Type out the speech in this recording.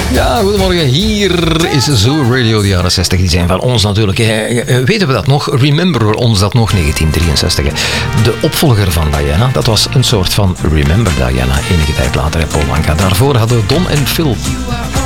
Ja, goedemorgen. Hier is Zoo Radio, de jaren 60. Die zijn van ons natuurlijk. Weten we dat nog? Remember ons dat nog, 1963. De opvolger van Diana, dat was een soort van Remember Diana. Enige tijd later, Paul Anka. Daarvoor hadden we Don en Phil.